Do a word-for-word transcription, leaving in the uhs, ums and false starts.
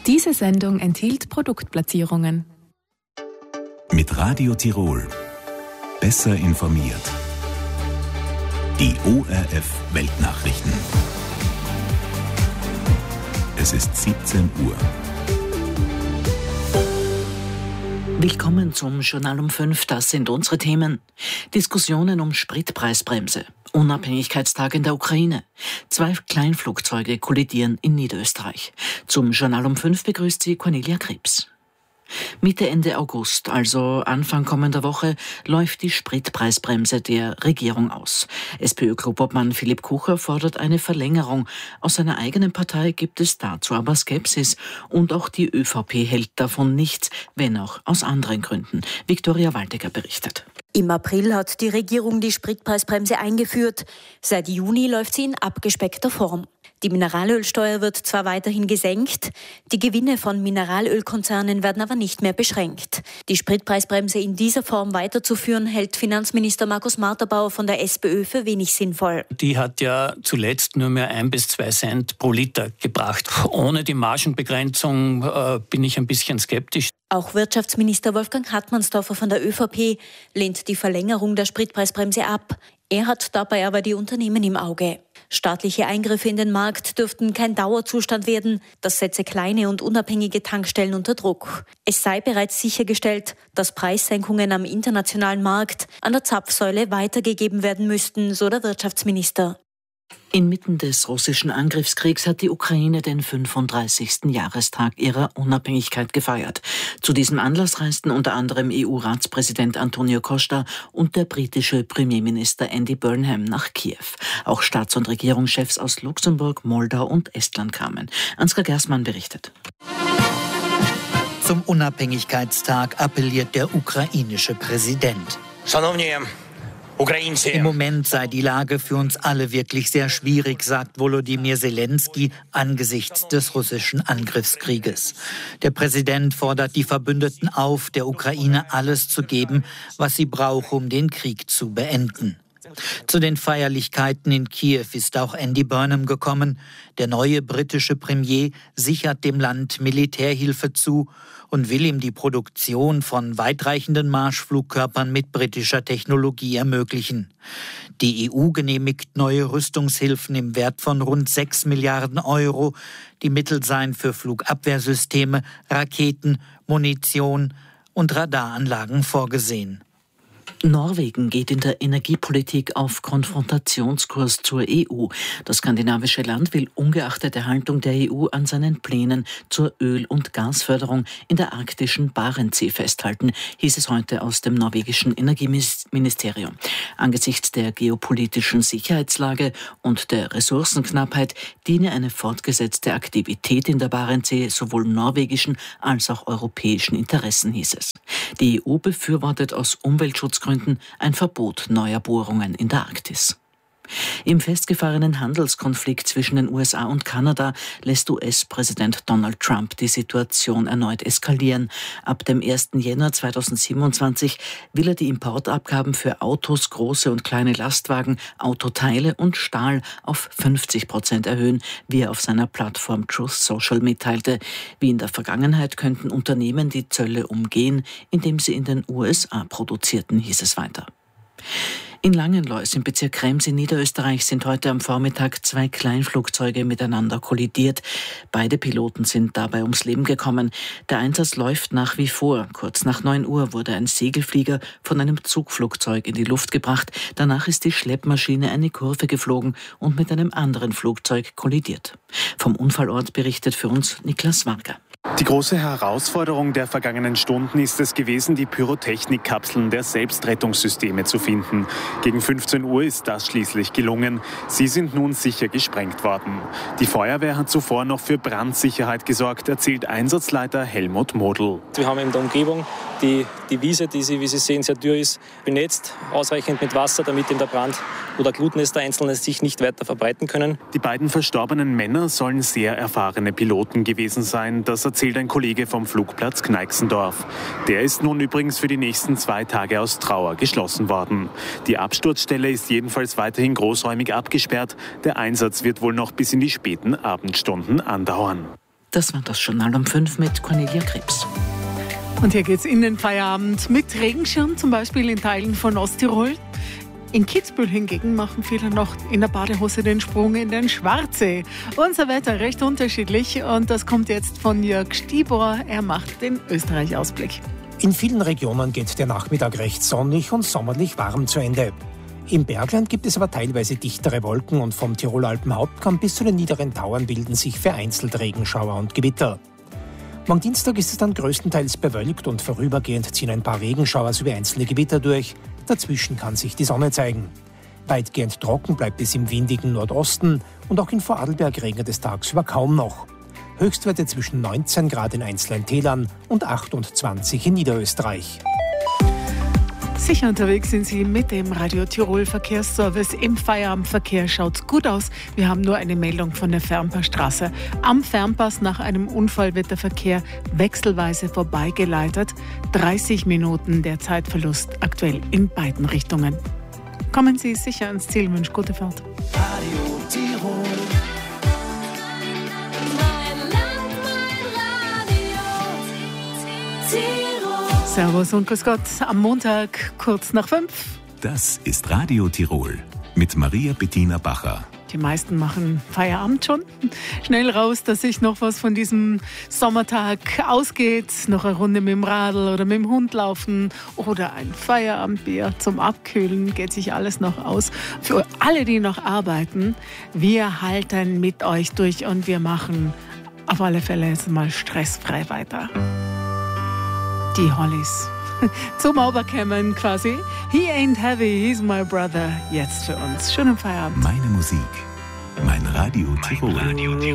Diese Sendung enthielt Produktplatzierungen. Mit Radio Tirol. Besser informiert. Die O R F Weltnachrichten. Es ist siebzehn Uhr. Willkommen zum Journal um fünf. Das sind unsere Themen. Diskussionen um Spritpreisbremse. Unabhängigkeitstag in der Ukraine. Zwei Kleinflugzeuge kollidieren in Niederösterreich. Zum Journal um fünf begrüßt sie Cornelia Krebs. Mitte, Ende August, also Anfang kommender Woche, läuft die Spritpreisbremse der Regierung aus. SPÖ-Klubobmann Philipp Kucher fordert eine Verlängerung. Aus seiner eigenen Partei gibt es dazu aber Skepsis. Und auch die ÖVP hält davon nichts, wenn auch aus anderen Gründen. Viktoria Waldecker berichtet. Im April hat die Regierung die Spritpreisbremse eingeführt. Seit Juni läuft sie in abgespeckter Form. Die Mineralölsteuer wird zwar weiterhin gesenkt, die Gewinne von Mineralölkonzernen werden aber nicht mehr beschränkt. Die Spritpreisbremse in dieser Form weiterzuführen, hält Finanzminister Markus Marterbauer von der SPÖ für wenig sinnvoll. Die hat ja zuletzt nur mehr ein bis zwei Cent pro Liter gebracht. Ohne die Margenbegrenzung äh, bin ich ein bisschen skeptisch. Auch Wirtschaftsminister Wolfgang Hartmannsdorfer von der ÖVP lehnt die Verlängerung der Spritpreisbremse ab. Er hat dabei aber die Unternehmen im Auge. Staatliche Eingriffe in den Markt dürften kein Dauerzustand werden. Das setze kleine und unabhängige Tankstellen unter Druck. Es sei bereits sichergestellt, dass Preissenkungen am internationalen Markt an der Zapfsäule weitergegeben werden müssten, so der Wirtschaftsminister. Inmitten des russischen Angriffskriegs hat die Ukraine den fünfunddreißigsten Jahrestag ihrer Unabhängigkeit gefeiert. Zu diesem Anlass reisten unter anderem E U-Ratspräsident Antonio Costa und der britische Premierminister Andy Burnham nach Kiew. Auch Staats- und Regierungschefs aus Luxemburg, Moldau und Estland kamen. Ansgar Gersmann berichtet. Zum Unabhängigkeitstag appelliert der ukrainische Präsident. Im Moment sei die Lage für uns alle wirklich sehr schwierig, sagt Volodymyr Zelensky angesichts des russischen Angriffskrieges. Der Präsident fordert die Verbündeten auf, der Ukraine alles zu geben, was sie braucht, um den Krieg zu beenden. Zu den Feierlichkeiten in Kiew ist auch Andy Burnham gekommen. Der neue britische Premier sichert dem Land Militärhilfe zu und will ihm die Produktion von weitreichenden Marschflugkörpern mit britischer Technologie ermöglichen. Die E U genehmigt neue Rüstungshilfen im Wert von rund sechs Milliarden Euro. Die Mittel seien für Flugabwehrsysteme, Raketen, Munition und Radaranlagen vorgesehen. Norwegen geht in der Energiepolitik auf Konfrontationskurs zur E U. Das skandinavische Land will ungeachtet der Haltung der E U an seinen Plänen zur Öl- und Gasförderung in der arktischen Barentssee festhalten, hieß es heute aus dem norwegischen Energieministerium. Angesichts der geopolitischen Sicherheitslage und der Ressourcenknappheit diene eine fortgesetzte Aktivität in der Barentssee sowohl norwegischen als auch europäischen Interessen, hieß es. Die E U befürwortet aus Umweltschutzgründen ein Verbot neuer Bohrungen in der Arktis. Im festgefahrenen Handelskonflikt zwischen den U S A und Kanada lässt U S-Präsident Donald Trump die Situation erneut eskalieren. Ab dem ersten Jänner zweitausendsiebenundzwanzig will er die Importabgaben für Autos, große und kleine Lastwagen, Autoteile und Stahl auf fünfzig Prozent erhöhen, wie er auf seiner Plattform Truth Social mitteilte. Wie in der Vergangenheit könnten Unternehmen die Zölle umgehen, indem sie in den U S A produzierten, hieß es weiter. In Langenlois im Bezirk Krems in Niederösterreich sind heute am Vormittag zwei Kleinflugzeuge miteinander kollidiert. Beide Piloten sind dabei ums Leben gekommen. Der Einsatz läuft nach wie vor. Kurz nach neun Uhr wurde ein Segelflieger von einem Zugflugzeug in die Luft gebracht. Danach ist die Schleppmaschine eine Kurve geflogen und mit einem anderen Flugzeug kollidiert. Vom Unfallort berichtet für uns Niklas Warger. Die große Herausforderung der vergangenen Stunden ist es gewesen, die Pyrotechnikkapseln der Selbstrettungssysteme zu finden. Gegen fünfzehn Uhr ist das schließlich gelungen. Sie sind nun sicher gesprengt worden. Die Feuerwehr hat zuvor noch für Brandsicherheit gesorgt, erzählt Einsatzleiter Helmut Modl. Wir haben in der Umgebung die, die Wiese, die Sie, wie Sie sehen, sehr dürr ist, benetzt, ausreichend mit Wasser, damit in der Brand oder Glutnester einzelne sich nicht weiter verbreiten können. Die beiden verstorbenen Männer sollen sehr erfahrene Piloten gewesen sein. Das erzählt ein Kollege vom Flugplatz Kneixendorf. Der ist nun übrigens für die nächsten zwei Tage aus Trauer geschlossen worden. Die Absturzstelle ist jedenfalls weiterhin großräumig abgesperrt. Der Einsatz wird wohl noch bis in die späten Abendstunden andauern. Das war das Journal um fünf mit Cornelia Krebs. Und hier geht's in den Feierabend mit Regenschirm, zum Beispiel in Teilen von Osttirol. In Kitzbühel hingegen machen viele noch in der Badehose den Sprung in den Schwarzsee. Unser Wetter recht unterschiedlich und das kommt jetzt von Jörg Stibor. Er macht den Österreich-Ausblick. In vielen Regionen geht der Nachmittag recht sonnig und sommerlich warm zu Ende. Im Bergland gibt es aber teilweise dichtere Wolken und vom Tiroler Alpenhauptkamm bis zu den niederen Tauern bilden sich vereinzelt Regenschauer und Gewitter. Morgen Dienstag ist es dann größtenteils bewölkt und vorübergehend ziehen ein paar Regenschauer sowie einzelne Gewitter durch. Dazwischen kann sich die Sonne zeigen. Weitgehend trocken bleibt es im windigen Nordosten und auch in Vorarlberg regnet es tagsüber kaum noch. Höchstwerte zwischen neunzehn Grad in einzelnen Tälern und achtundzwanzig in Niederösterreich. Sicher unterwegs sind Sie mit dem Radio Tirol Verkehrsservice. Im Feierabendverkehr schaut's gut aus. Wir haben nur eine Meldung von der Fernpassstraße. Am Fernpass nach einem Unfall wird der Verkehr wechselweise vorbeigeleitet. dreißig Minuten der Zeitverlust aktuell in beiden Richtungen. Kommen Sie sicher ans Ziel. Wünsche gute Fahrt. Radio Tirol. Mein Land, mein Radio Tirol. Servus und grüß Gott am Montag, kurz nach fünf. Das ist Radio Tirol mit Maria Bettina Bacher. Die meisten machen Feierabend schon. Schnell raus, dass sich noch was von diesem Sommertag ausgeht. Noch eine Runde mit dem Radl oder mit dem Hund laufen oder ein Feierabendbier zum Abkühlen. Geht sich alles noch aus. Für alle, die noch arbeiten, wir halten mit euch durch und wir machen auf alle Fälle jetzt mal stressfrei weiter. Die Hollies. Zum Oberkämmen quasi. He ain't heavy, he's my brother. Jetzt für uns. Schönen Feierabend. Meine Musik. Mein Radio Tirol.